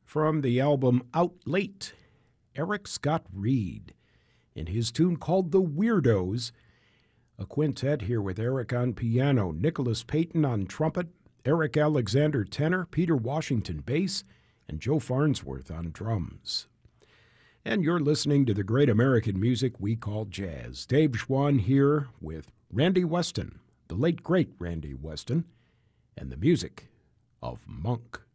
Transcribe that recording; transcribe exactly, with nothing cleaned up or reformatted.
From the album Out Late, Eric Scott Reed, in his tune called The Weirdos, a quintet here with Eric on piano, Nicholas Payton on trumpet, Eric Alexander tenor, Peter Washington bass, and Joe Farnsworth on drums. And you're listening to the great American music we call jazz. Dave Schwann here with Randy Weston, the late great Randy Weston, and the music of Monk.